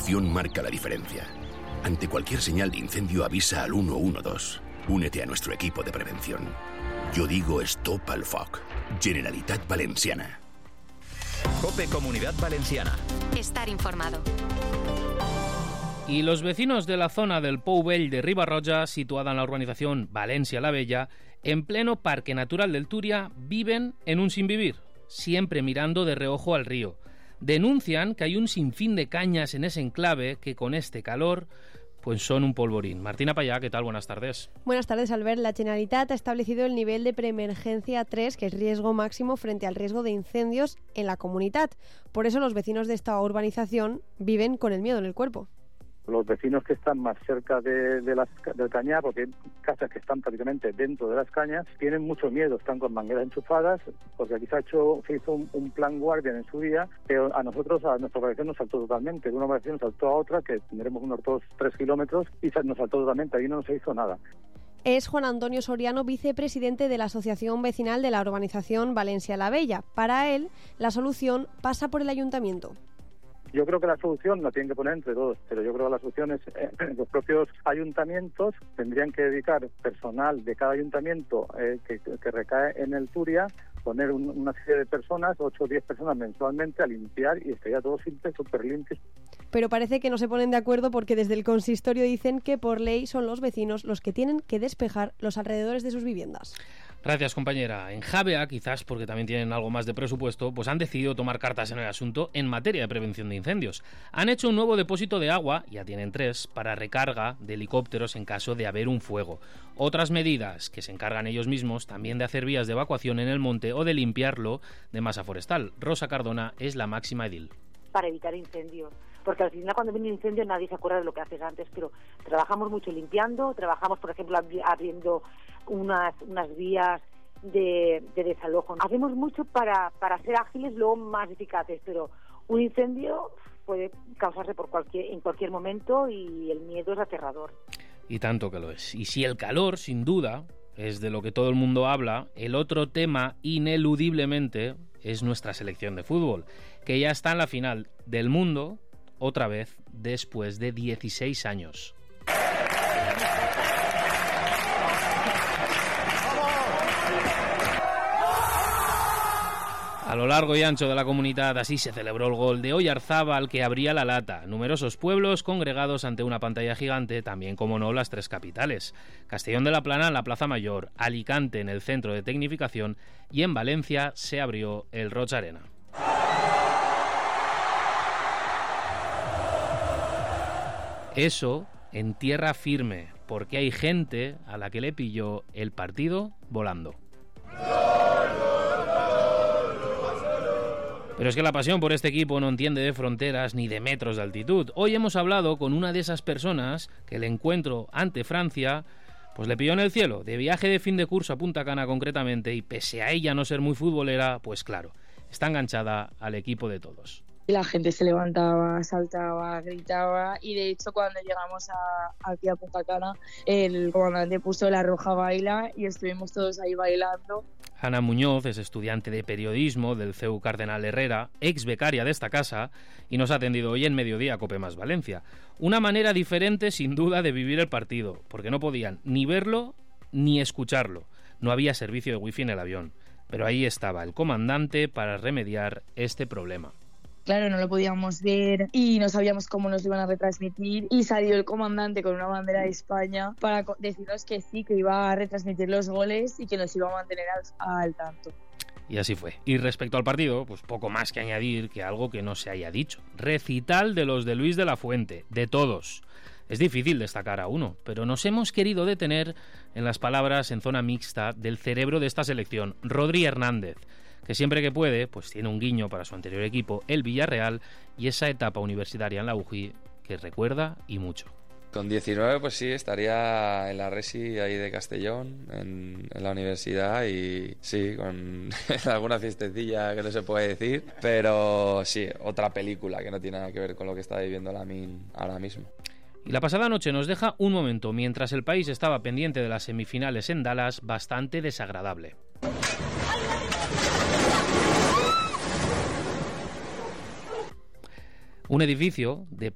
precaución marca la diferencia. Ante cualquier señal de incendio avisa al 112. Únete a nuestro equipo de prevención. Yo digo stop al foc. Generalitat Valenciana. COPE Comunidad Valenciana. Estar informado. Y los vecinos de la zona del Pou Vell de Riba-roja, situada en la urbanización Valencia la Bella, en pleno Parque Natural del Túria, viven en un sinvivir, siempre mirando de reojo al río. Denuncian que hay un sinfín de cañas en ese enclave que con este calor pues son un polvorín. Martina Payá, ¿qué tal? Buenas tardes. Buenas tardes, Albert. La Generalitat ha establecido el nivel de preemergencia 3, que es riesgo máximo frente al riesgo de incendios en la comunidad. Por eso los vecinos de esta urbanización viven con el miedo en el cuerpo. Los vecinos que están más cerca del cañar, porque hay casas que están prácticamente dentro de las cañas, tienen mucho miedo, están con mangueras enchufadas, porque aquí se hizo un plan Guardian en su día, pero a nuestra operación nos saltó totalmente. De una operación saltó a otra, que tendremos unos 2-3 kilómetros, y nos saltó totalmente, ahí no se hizo nada. Es Juan Antonio Soriano, vicepresidente de la Asociación Vecinal de la Urbanización Valencia la Bella. Para él, la solución pasa por el ayuntamiento. Yo creo que la solución la tienen que poner entre todos, pero yo creo que la solución es los propios ayuntamientos tendrían que dedicar personal de cada ayuntamiento que recae en el Túria, poner una serie de personas, 8 o 10 personas mensualmente a limpiar y estaría todo simple, súper limpio. Pero parece que no se ponen de acuerdo porque desde el consistorio dicen que por ley son los vecinos los que tienen que despejar los alrededores de sus viviendas. Gracias, compañera. En Javea, quizás porque también tienen algo más de presupuesto, pues han decidido tomar cartas en el asunto en materia de prevención de incendios. Han hecho un nuevo depósito de agua, ya tienen 3, para recarga de helicópteros en caso de haber un fuego. Otras medidas que se encargan ellos mismos también de hacer vías de evacuación en el monte o de limpiarlo de masa forestal. Rosa Cardona es la máxima edil. Para evitar incendios, porque al final cuando viene un incendio nadie se acuerda de lo que haces antes, pero trabajamos mucho limpiando, trabajamos por ejemplo abriendo unas vías de desalojo. Hacemos mucho para ser ágiles, luego más eficaces, pero un incendio puede causarse en cualquier momento y el miedo es aterrador. Y tanto que lo es. Y si el calor, sin duda, es de lo que todo el mundo habla, el otro tema ineludiblemente es nuestra selección de fútbol, que ya está en la final del mundo, otra vez, después de 16 años. A lo largo y ancho de la comunidad así se celebró el gol de Oyarzábal que abría la lata. Numerosos pueblos congregados ante una pantalla gigante, también como no las 3 capitales. Castellón de la Plana en la Plaza Mayor, Alicante en el Centro de Tecnificación y en Valencia se abrió el Roig Arena. Eso en tierra firme, porque hay gente a la que le pilló el partido volando. Pero es que la pasión por este equipo no entiende de fronteras ni de metros de altitud. Hoy hemos hablado con una de esas personas que el encuentro ante Francia pues le pilló en el cielo, de viaje de fin de curso a Punta Cana concretamente, y pese a ella no ser muy futbolera, pues claro, está enganchada al equipo de todos. La gente se levantaba, saltaba, gritaba y de hecho cuando llegamos aquí a Punta Cana el comandante puso La Roja Baila y estuvimos todos ahí bailando. Ana Muñoz es estudiante de periodismo del CEU Cardenal Herrera, ex becaria de esta casa, y nos ha atendido hoy en Mediodía Cope Más Valencia. Una manera diferente sin duda de vivir el partido, porque no podían ni verlo ni escucharlo. No había servicio de wifi en el avión, pero ahí estaba el comandante para remediar este problema. Claro, no lo podíamos ver y no sabíamos cómo nos iban a retransmitir y salió el comandante con una bandera de España para decirnos que sí, que iba a retransmitir los goles y que nos iba a mantener al tanto. Y así fue. Y respecto al partido, pues poco más que añadir que algo que no se haya dicho. Recital de los de Luis de la Fuente, de todos. Es difícil destacar a uno, pero nos hemos querido detener en las palabras en zona mixta del cerebro de esta selección, Rodri Hernández, que siempre que puede, pues tiene un guiño para su anterior equipo, el Villarreal, y esa etapa universitaria en la UGI que recuerda y mucho. Con 19 pues sí, estaría en la Resi ahí de Castellón, en la universidad, y sí, con alguna fiestecilla que no se puede decir, pero sí, otra película que no tiene nada que ver con lo que está viviendo Lamine ahora mismo. Y la pasada noche nos deja un momento, mientras el país estaba pendiente de las semifinales en Dallas, bastante desagradable. Un edificio de